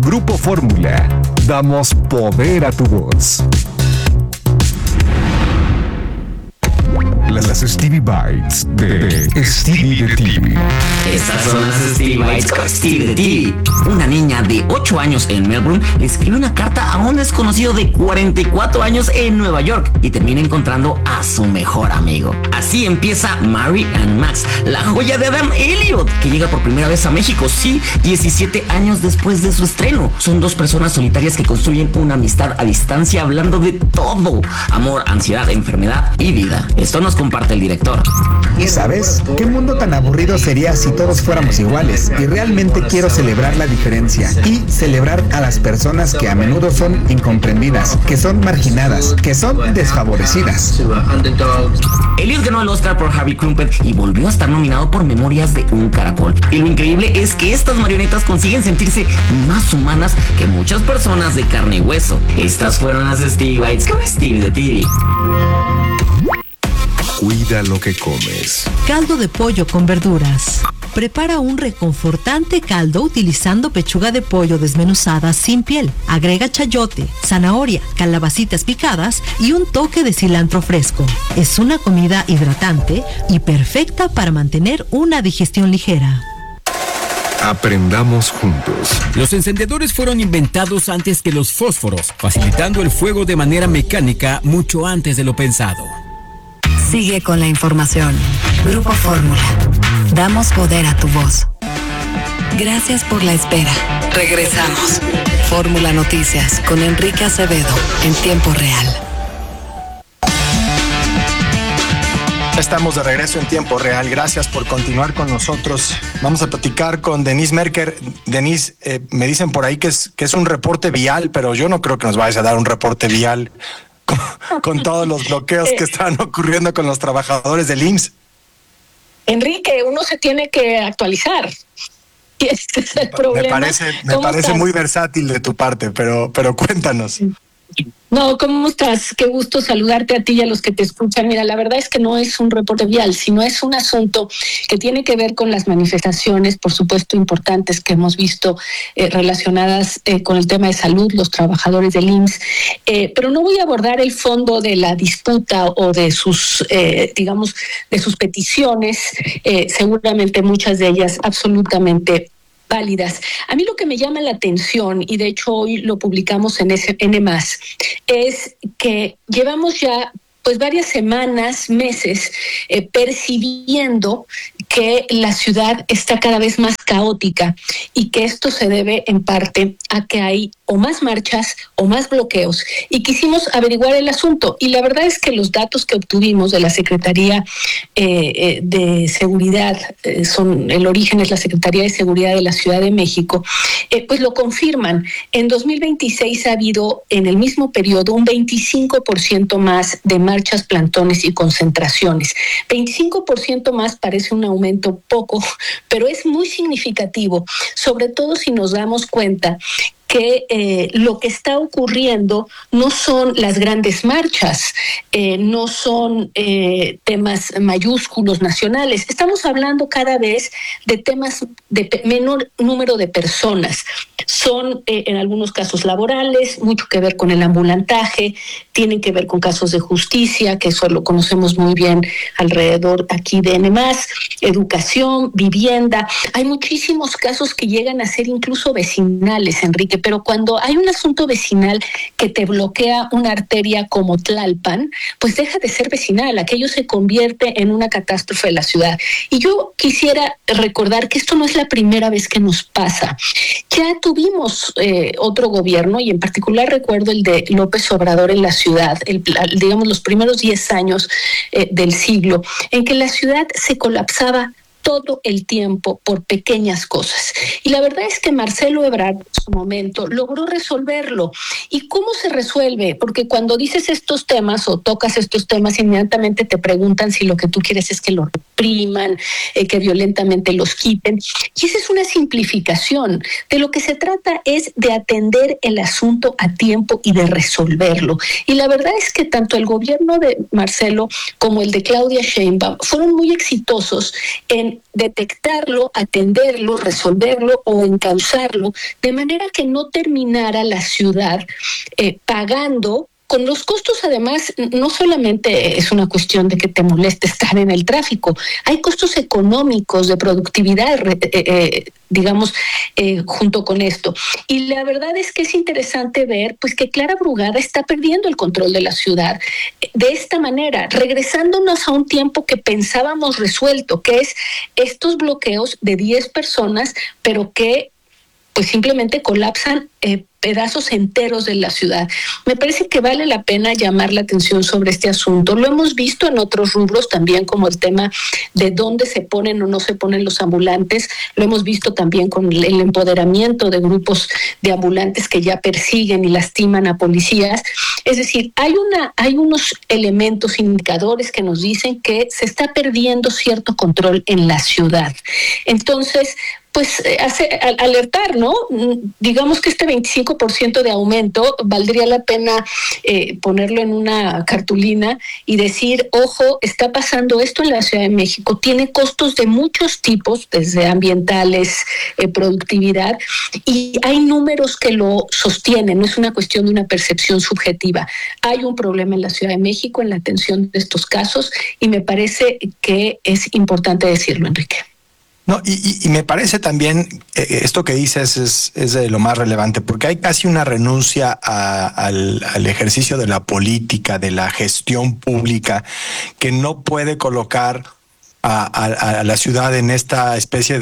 Grupo Fórmula, damos poder a tu voz. Las Stevie Bites de Stevie de TV. Estas son las Stevie Bites con Stevie de TV. Una niña de 8 años en Melbourne le escribe una carta a un desconocido de 44 años en Nueva York y termina encontrando a su mejor amigo. Así empieza Mary and Max, la joya de Adam Elliot, que llega por primera vez a México, sí, 17 años después de su estreno. Son dos personas solitarias que construyen una amistad a distancia hablando de todo: amor, ansiedad, enfermedad y vida. Esto nos comparte el director. ¿Y sabes? ¿Qué mundo tan aburrido sería si todos fuéramos iguales? Y realmente quiero celebrar la diferencia y celebrar a las personas que a menudo son incomprendidas, que son marginadas, que son desfavorecidas. Elliot ganó el Oscar por Harvey Crumpet y volvió a estar nominado por Memorias de un Caracol. Y lo increíble es que estas marionetas consiguen sentirse más humanas que muchas personas de carne y hueso. Estas fueron las Stevie Bites con Stevie de TV. Cuida lo que comes. Caldo de pollo con verduras. Prepara un reconfortante caldo utilizando pechuga de pollo desmenuzada sin piel. Agrega chayote, zanahoria, calabacitas picadas y un toque de cilantro fresco. Es una comida hidratante y perfecta para mantener una digestión ligera. Aprendamos juntos. Los encendedores fueron inventados antes que los fósforos, facilitando el fuego de manera mecánica mucho antes de lo pensado. Sigue con la información. Grupo Fórmula. Damos poder a tu voz. Gracias por la espera. Regresamos. Fórmula Noticias con Enrique Acevedo en tiempo real. Estamos de regreso en tiempo real. Gracias por continuar con nosotros. Vamos a platicar con Denise Merker. Denise, me dicen por ahí que es un reporte vial, pero yo no creo que nos vayas a dar un reporte vial con todos los bloqueos que están ocurriendo con los trabajadores del IMSS. Enrique, uno se tiene que actualizar. Y este es el problema. Me parece muy versátil de tu parte, pero cuéntanos. No, ¿cómo estás? Qué gusto saludarte a ti y a los que te escuchan. Mira, la verdad es que no es un reporte vial, sino es un asunto que tiene que ver con las manifestaciones, por supuesto, importantes que hemos visto relacionadas con el tema de salud, los trabajadores del IMSS. Pero no voy a abordar el fondo de la disputa o de sus, de sus peticiones, seguramente muchas de ellas absolutamente válidas. A mí lo que me llama la atención, y de hecho hoy lo publicamos en SN+, es que llevamos ya pues varias semanas, meses, percibiendo que la ciudad está cada vez más caótica y que esto se debe en parte a que hay o más marchas o más bloqueos, y quisimos averiguar el asunto. Y la verdad es que los datos que obtuvimos de la Secretaría de Seguridad, el origen es la Secretaría de Seguridad de la Ciudad de México, pues lo confirman. En 2026 ha habido en el mismo periodo un 25% más de marchas, plantones y concentraciones. 25% más parece un aumento poco, pero es muy significativo, sobre todo si nos damos cuenta que lo que está ocurriendo no son las grandes marchas, no son temas mayúsculos nacionales. Estamos hablando cada vez de temas de menor número de personas. Son en algunos casos laborales, mucho que ver con el ambulantaje, tienen que ver con casos de justicia, que eso lo conocemos muy bien alrededor aquí de N+, educación, vivienda. Hay muchísimos casos que llegan a ser incluso vecinales, Enrique, pero cuando hay un asunto vecinal que te bloquea una arteria como Tlalpan, pues deja de ser vecinal, aquello se convierte en una catástrofe de la ciudad. Y yo quisiera recordar que esto no es la primera vez que nos pasa. Ya tuvimos otro gobierno, y en particular recuerdo el de López Obrador en la ciudad, digamos los primeros 10 años del siglo, en que la ciudad se colapsaba todo el tiempo por pequeñas cosas. Y la verdad es que Marcelo Ebrard, en su momento, logró resolverlo. ¿Y cómo se resuelve? Porque cuando dices estos temas o tocas estos temas, inmediatamente te preguntan si lo que tú quieres es que lo repriman, que violentamente los quiten. Y esa es una simplificación. De lo que se trata es de atender el asunto a tiempo y de resolverlo. Y la verdad es que tanto el gobierno de Marcelo como el de Claudia Sheinbaum fueron muy exitosos en detectarlo, atenderlo, resolverlo o encauzarlo, de manera que no terminara la ciudad pagando. Con los costos, además, no solamente es una cuestión de que te moleste estar en el tráfico, hay costos económicos de productividad, junto con esto. Y la verdad es que es interesante ver pues que Clara Brugada está perdiendo el control de la ciudad de esta manera, regresándonos a un tiempo que pensábamos resuelto, que es estos bloqueos de 10 personas, pero que pues simplemente colapsan pedazos enteros de la ciudad. Me parece que vale la pena llamar la atención sobre este asunto. Lo hemos visto en otros rubros también, como el tema de dónde se ponen o no se ponen los ambulantes. Lo hemos visto también con el empoderamiento de grupos de ambulantes que ya persiguen y lastiman a policías. Es decir, hay unos elementos, indicadores que nos dicen que se está perdiendo cierto control en la ciudad. Entonces, pues alertar, ¿no? Digamos que este 25% de aumento valdría la pena ponerlo en una cartulina y decir, ojo, está pasando esto en la Ciudad de México, tiene costos de muchos tipos, desde ambientales, productividad, y hay números que lo sostienen, no es una cuestión de una percepción subjetiva. Hay un problema en la Ciudad de México en la atención de estos casos y me parece que es importante decirlo, Enrique. No, y me parece también esto que dices es de lo más relevante, porque hay casi una renuncia al ejercicio de la política, de la gestión pública, que no puede colocar a la ciudad en esta especie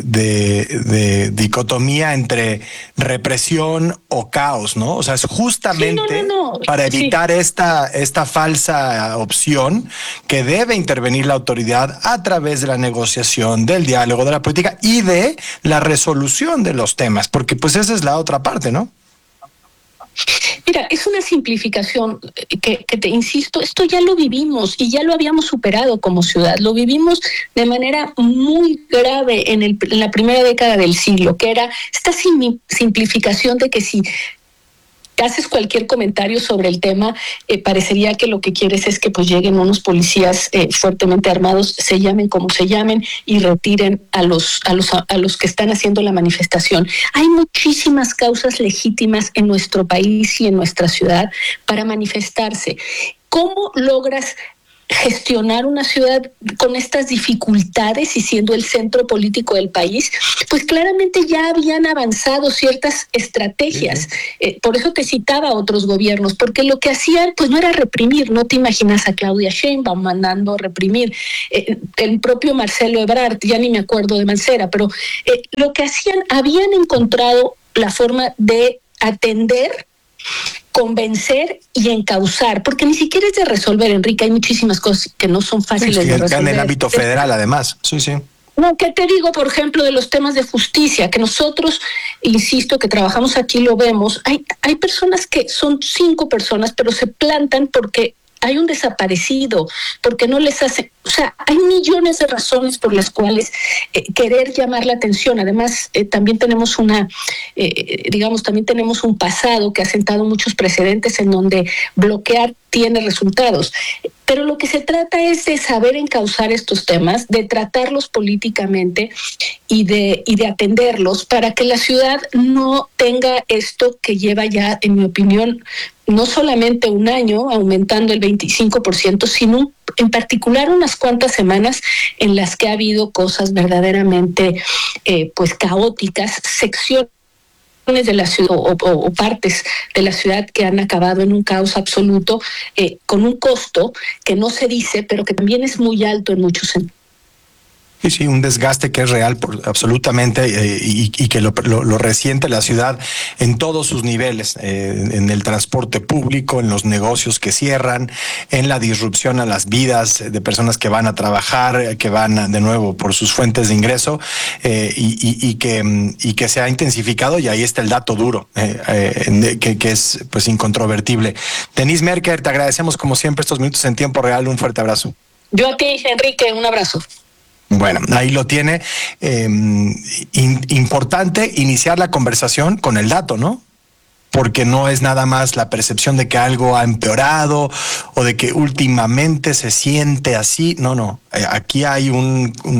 de dicotomía entre represión o caos, ¿no? O sea, es justamente para evitar esta falsa opción que debe intervenir la autoridad a través de la negociación, del diálogo, de la política y de la resolución de los temas, porque pues esa es la otra parte, ¿no? Mira, es una simplificación que te insisto, esto ya lo vivimos y ya lo habíamos superado como ciudad. Lo vivimos de manera muy grave en la primera década del siglo, que era esta simplificación de que si haces cualquier comentario sobre el tema, parecería que lo que quieres es que pues lleguen unos policías fuertemente armados, se llamen como se llamen y retiren a los que están haciendo la manifestación. Hay muchísimas causas legítimas en nuestro país y en nuestra ciudad para manifestarse. ¿Cómo logras gestionar una ciudad con estas dificultades y siendo el centro político del país? Pues claramente ya habían avanzado ciertas estrategias. Por eso te citaba a otros gobiernos, porque lo que hacían pues no era reprimir. No te imaginas a Claudia Sheinbaum mandando a reprimir, el propio Marcelo Ebrard, ya ni me acuerdo de Mancera, pero lo que hacían, habían encontrado la forma de atender, convencer y encauzar, porque ni siquiera es de resolver, Enrique, hay muchísimas cosas que no son fáciles de resolver. En el ámbito federal, además. Sí. No, ¿qué te digo, por ejemplo, de los temas de justicia? Que nosotros, insisto, que trabajamos aquí, lo vemos. Hay personas que son 5 personas, pero se plantan porque hay un desaparecido, porque no les hace, o sea, hay millones de razones por las cuales querer llamar la atención. Además, también tenemos también tenemos un pasado que ha sentado muchos precedentes en donde bloquear tiene resultados. Pero lo que se trata es de saber encauzar estos temas, de tratarlos políticamente y de atenderlos para que la ciudad no tenga esto que lleva ya, en mi opinión, no solamente un año aumentando el 25%, sino en particular unas cuantas semanas en las que ha habido cosas verdaderamente caóticas, secciones de la ciudad o partes de la ciudad que han acabado en un caos absoluto, con un costo que no se dice, pero que también es muy alto en muchos sentidos. Sí, un desgaste que es real absolutamente y que lo resiente la ciudad en todos sus niveles, en el transporte público, en los negocios que cierran, en la disrupción a las vidas de personas que van a trabajar, que van de nuevo por sus fuentes de ingreso y que se ha intensificado, y ahí está el dato duro que es pues incontrovertible. Denise Merker, te agradecemos como siempre estos minutos en tiempo real. Un fuerte abrazo. Yo a ti, Enrique, un abrazo. Bueno, ahí lo tiene. Importante iniciar la conversación con el dato, ¿no? Porque no es nada más la percepción de que algo ha empeorado o de que últimamente se siente así. No. Aquí hay una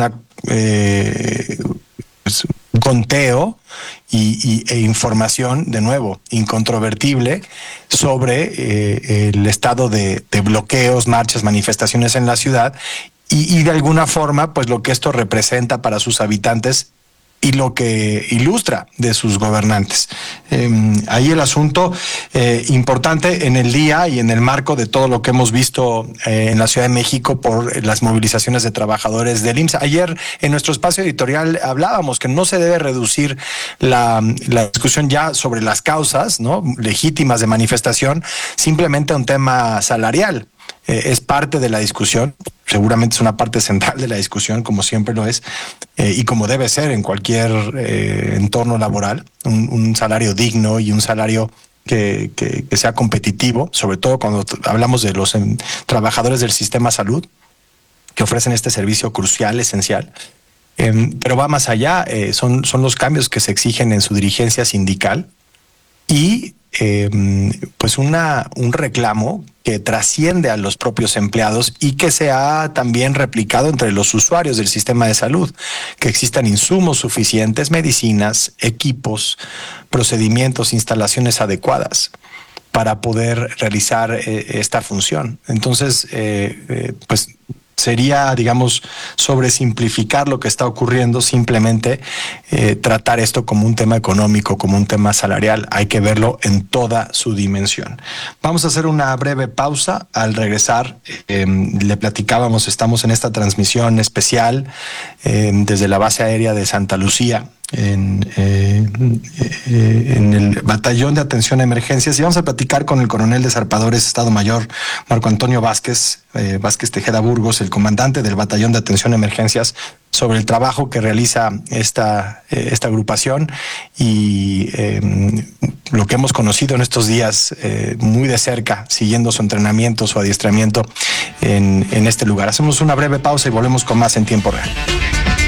conteo e información, de nuevo, incontrovertible sobre el estado de bloqueos, marchas, manifestaciones en la ciudad y de alguna forma, pues lo que esto representa para sus habitantes y lo que ilustra de sus gobernantes. Ahí el asunto importante en el día y en el marco de todo lo que hemos visto en la Ciudad de México por las movilizaciones de trabajadores del IMSS. Ayer en nuestro espacio editorial hablábamos que no se debe reducir la discusión ya sobre las causas, ¿no?, legítimas de manifestación simplemente a un tema salarial. Es parte de la discusión, seguramente es una parte central de la discusión, como siempre lo es, y como debe ser en cualquier entorno laboral, un salario digno y un salario que sea competitivo, sobre todo cuando hablamos de los trabajadores del sistema salud, que ofrecen este servicio crucial, esencial. Pero va más allá, son los cambios que se exigen en su dirigencia sindical y pues un reclamo que trasciende a los propios empleados y que se ha también replicado entre los usuarios del sistema de salud, que existan insumos suficientes, medicinas, equipos, procedimientos, instalaciones adecuadas para poder realizar esta función. Entonces, pues sería, digamos, sobresimplificar lo que está ocurriendo, simplemente tratar esto como un tema económico, como un tema salarial. Hay que verlo en toda su dimensión. Vamos a hacer una breve pausa. Al regresar, le platicábamos, estamos en esta transmisión especial desde la base aérea de Santa Lucía, en el Batallón de Atención a Emergencias, y vamos a platicar con el coronel de Zarpadores, Estado Mayor Marco Antonio Vázquez Tejeda Burgos, el comandante del Batallón de Atención a Emergencias, sobre el trabajo que realiza esta agrupación y lo que hemos conocido en estos días muy de cerca, siguiendo su entrenamiento, su adiestramiento en este lugar. Hacemos una breve pausa y volvemos con más en tiempo real.